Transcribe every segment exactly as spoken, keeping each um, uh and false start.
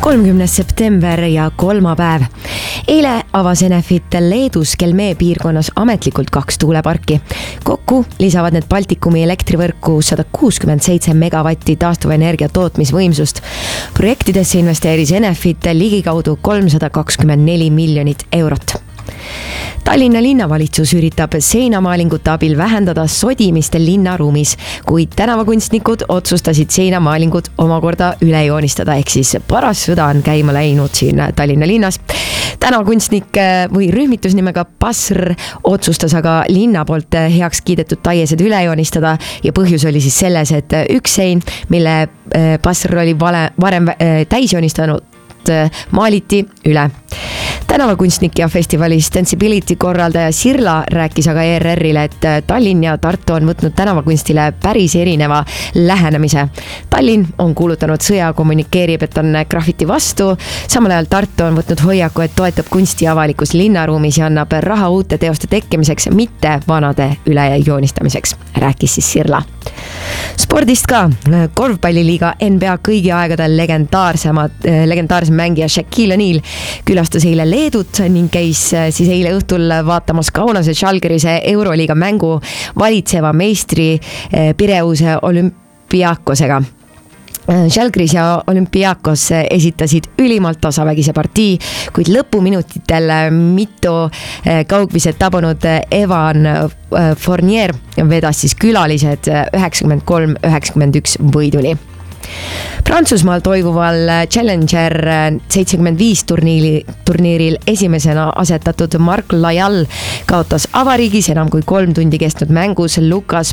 kolmkümnes september ja kolmapäev. Eile avas Enefit Leedus Kelmee piirkonnas ametlikult kaks tuuleparki. Kokku lisavad need Baltikumi elektrivõrku sada kuuskümmend seitse megavatti taastuvenergia tootmisvõimsust. Projektidesse investeeris Enefit ligikaudu kolmsada kakskümmend neli miljonit eurot. Tallinna linnavalitsus üritab seinamaalingute abil vähendada sodimist linnaruumis, kuid tänavakunstnikud otsustasid seinamaalingud omakorda üle joonistada, ehk siis paras sõda on käima läinud siin Tallinna linnas. Tänavakunstnik või rühmitus nimega Passr otsustas aga linna poolt heaks kiidetud taiesed üle joonistada ja põhjus oli siis selles, et üks sein, mille Passr oli vale, varem täis joonistanud, maaliti üle. Tänavakunstnik ja festivali Sensibility korraldaja Sirla rääkis aga E R R-ile, et Tallinn ja Tartu on võtnud tänavakunstile päris erineva lähenemise. Tallinn on kuulutanud sõja kommunikeerib, et on graffiti vastu, samal ajal Tartu on võtnud hoiaku, et toetab kunsti avalikus linnaruumis ja annab raha uute teoste tekkimiseks, mitte vanade üle joonistamiseks, rääkis siis Sirla. Spordist ka. Korvpalliliiga N B A kõigi aegade legendaarsema, legendaarsem mängija Shaquille O'Neal külastas eile Leedut ning käis siis eile õhtul vaatamas Kaunase Žalgirise Euroliiga mängu valitseva meistri Pireuse Olümpiakosega. Žalgiris ja Olümpiakos esitasid ülimalt tasavägise partii, kuid lõpuminutitel mitu kaugviset tabunud Evan Fournier vedas siis külalised üheksakümmend kolm üheksakümmend üks võiduni. Prantsusmaal toimuval Challenger seitsekümmend viis turniiri, turniiril esimesena asetatud Marc Lajal kaotas avariigis enam kui kolm tundi kestnud mängus Lukas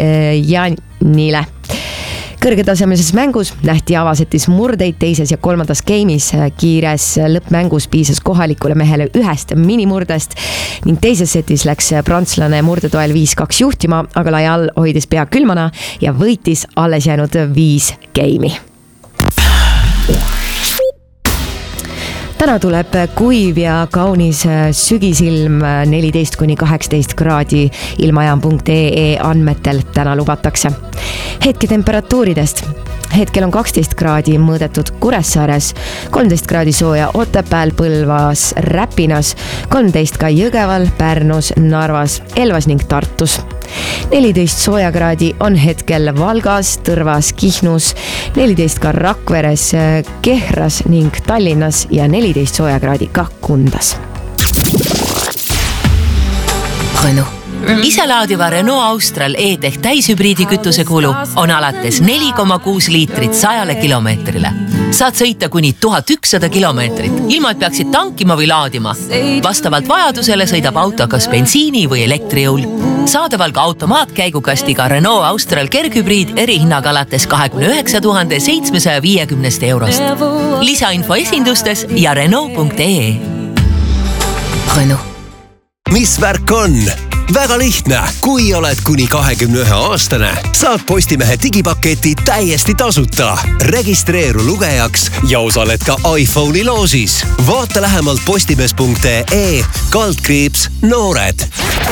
Poljanile. Kõrgetasemelises mängus nähti avasetis murdeid teises ja kolmandas game'is. Kiires lõppmängus piisas kohalikule mehele ühest minimurdest ning teises setis läks prantslane murdetoel viis kaks juhtima, aga Lajal hoidis pea külmana ja võitis alles jäänud viis game'i. Täna tuleb kuiv ja kaunis sügisilm neliteist kuni kaheksateist kraadi ilmajaam punkt E E andmetel täna lubatakse. Hetke temperatuuridest. Hetkel on kaksteist kraadi mõõdetud Kuressaares, kolmteist kraadi sooja Otepääl, Põlvas, Räpinas, kolmteist ka Jõgeval, Pärnus, Narvas, Elvas ning Tartus. neliteist sooja kraadi on hetkel Valgas, Tõrvas, Kihnus, neliteist ka Rakveres, Kehras ning Tallinnas ja neliteist sooja kraadi ka Kundas. Renault. Iselaadiva Renault Austral E-Tech täishübriidi kütuse kulu on alates neli koma kuus liitrit sajale kilomeetrile. Saad sõita kuni tuhat ükssada kilomeetrit, ilma et peaksid tankima või laadima. Vastavalt vajadusele sõidab auto kas bensiini või elektrijõul. Saadaval ka automaatkäigukastiga Renault Austral kerghübriid erihinnaga alates kahekümne üheksa tuhande seitsmesaja viiekümnest eurost. Lisainfo esindustes ja Renault punkt E E. Renault. Mis värk on? Väga lihtne, kui oled kuni kahekümne ühe aastane, saad Postimehe digipaketi täiesti tasuta. Registreeru lugejaks ja osaled ka iPhone'i loosis. Vaata lähemalt postimees punkt E E kaldkriips noored.